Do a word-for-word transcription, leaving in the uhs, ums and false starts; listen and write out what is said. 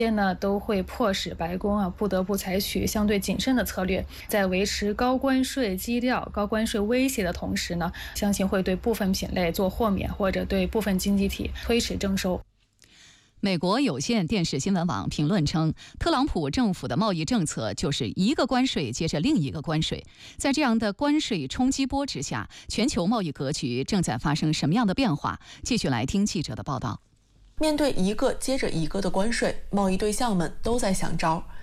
呢都会迫使白宫啊不得不采取相对谨慎的策略，在维持高关税基调、高关税威胁的同时呢，相信会对部分品类做豁免，或者对部分经济体推迟征收。 美国有线电视新闻网评论称，特朗普政府的贸易政策就是一个关税接着另一个关税。在这样的关税冲击波之下，全球贸易格局正在发生什么样的变化？继续来听记者的报道。 面对一个接着一个的关税，贸易对象们都在想招。